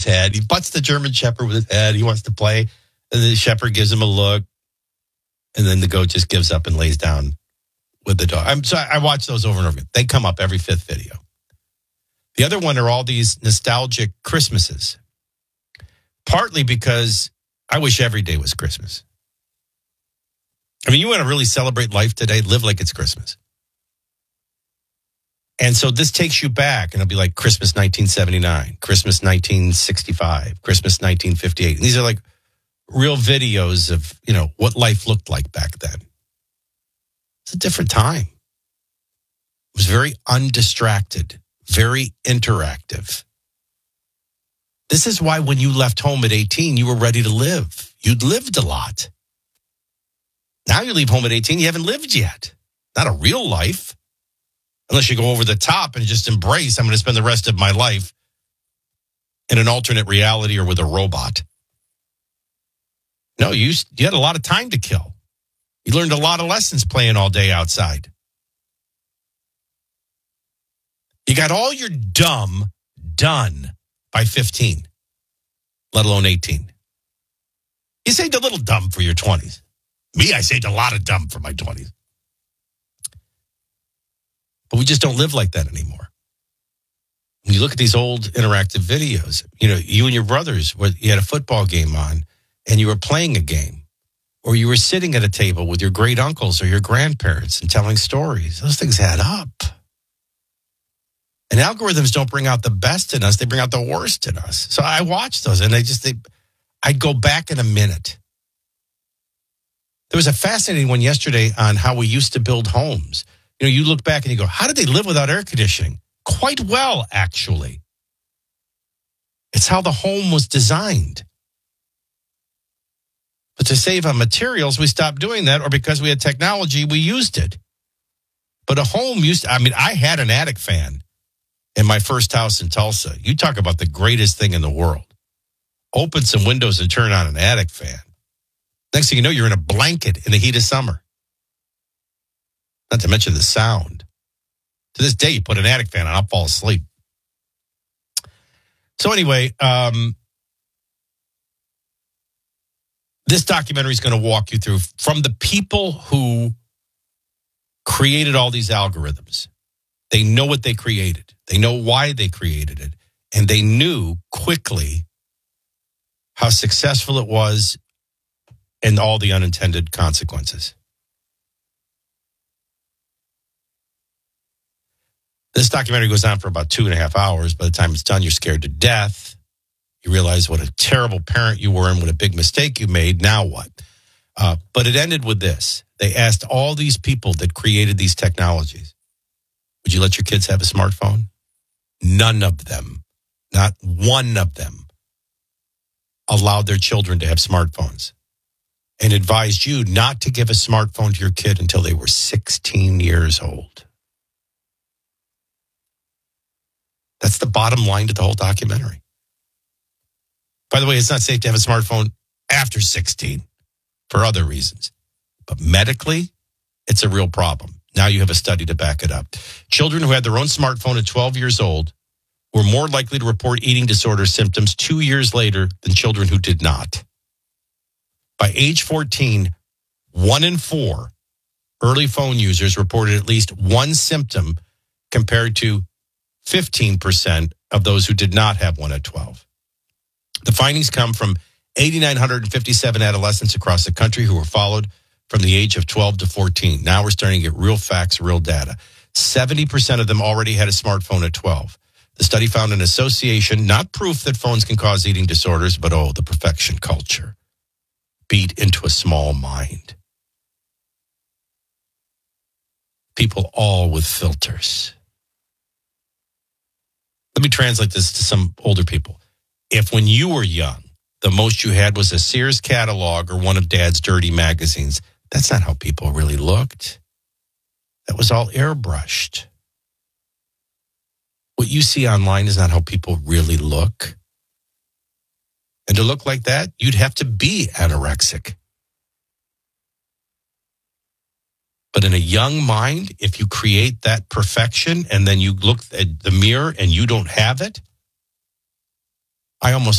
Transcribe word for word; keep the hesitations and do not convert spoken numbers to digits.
head. He butts the German Shepherd with his head. He wants to play. And the Shepherd gives him a look. And then the goat just gives up and lays down with the dog. I'm sorry, I watch those over and over again. They come up every fifth video. The other one are all these nostalgic Christmases. Partly because I wish every day was Christmas. I mean, you want to really celebrate life today, live like it's Christmas. And so this takes you back, and it'll be like Christmas nineteen seventy-nine, Christmas nineteen sixty-five, Christmas nineteen fifty-eight. And these are like real videos of, you know, what life looked like back then. It's a different time. It was very undistracted, very interactive. This is why when you left home at eighteen, you were ready to live. You'd lived a lot. Now you leave home at eighteen, you haven't lived yet. Not a real life. Unless you go over the top and just embrace, I'm going to spend the rest of my life in an alternate reality or with a robot. No, you, you had a lot of time to kill. You learned a lot of lessons playing all day outside. You got all your dumb done by fifteen, let alone eighteen. You saved a little dumb for your twenties. Me, I saved a lot of dumb for my twenties. But we just don't live like that anymore. When you look at these old interactive videos, you know, you and your brothers, you had a football game on and you were playing a game, or you were sitting at a table with your great uncles or your grandparents and telling stories. Those things add up. And algorithms don't bring out the best in us. They bring out the worst in us. So I watch those and they just, they, I'd go back in a minute. There was a fascinating one yesterday on how we used to build homes. You know, you look back and you go, how did they live without air conditioning? Quite well, actually. It's how the home was designed. But to save on materials, we stopped doing that, or because we had technology, we used it. But a home used to, I mean, I had an attic fan in my first house in Tulsa. You talk about the greatest thing in the world. Open some windows and turn on an attic fan. Next thing you know, you're in a blanket in the heat of summer. Not to mention the sound. To this day, you put an attic fan on, I'll fall asleep. So anyway, um, this documentary is going to walk you through from the people who created all these algorithms. They know what they created. They know why they created it. And they knew quickly how successful it was and all the unintended consequences. This documentary goes on for about two and a half hours. By the time it's done, you're scared to death. You realize what a terrible parent you were and what a big mistake you made. Now what? Uh, but it ended with this. They asked all these people that created these technologies, would you let your kids have a smartphone? None of them, not one of them, allowed their children to have smartphones and advised you not to give a smartphone to your kid until they were sixteen years old. That's the bottom line to the whole documentary. By the way, it's not safe to have a smartphone after sixteen for other reasons. But medically, it's a real problem. Now you have a study to back it up. Children who had their own smartphone at twelve years old were more likely to report eating disorder symptoms two years later than children who did not. By age fourteen, one in four early phone users reported at least one symptom compared to fifteen percent of those who did not have one at twelve. The findings come from eight thousand nine hundred fifty-seven adolescents across the country who were followed from the age of twelve to fourteen. Now we're starting to get real facts, real data. seventy percent of them already had a smartphone at twelve. The study found an association, not proof that phones can cause eating disorders, but oh, the perfection culture beat into a small mind. People all with filters. Let me translate this to some older people. If when you were young, the most you had was a Sears catalog or one of Dad's dirty magazines, that's not how people really looked. That was all airbrushed. What you see online is not how people really look. And to look like that, you'd have to be anorexic. But in a young mind, if you create that perfection and then you look at the mirror and you don't have it, I almost